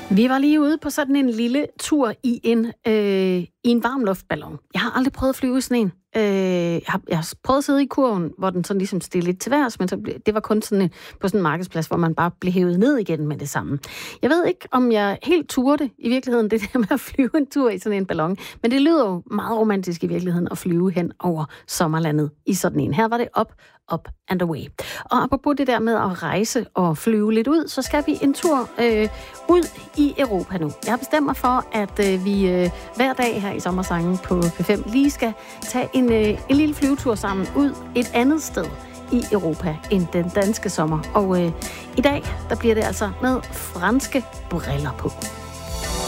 Vi var lige ude på sådan en lille tur i en varmluftballon. Jeg har aldrig prøvet at flyve i sådan en. Jeg har prøvet at sidde i kurven, hvor den sådan ligesom stille lidt til værs, men det var kun sådan på sådan en markedsplads, hvor man bare blev hævet ned igen med det samme. Jeg ved ikke, om jeg helt turde i virkeligheden det der med at flyve en tur i sådan en ballon, men det lyder jo meget romantisk i virkeligheden at flyve hen over sommerlandet i sådan en. Her var det up and away. Og apropos det der med at rejse og flyve lidt ud, så skal vi en tur ud i Europa nu. Jeg har bestemt mig for, at vi hver dag her i Sommersangen på P5 lige skal tage en lille flyvetur sammen ud et andet sted i Europa end den danske sommer. Og i dag, der bliver det altså med franske briller på.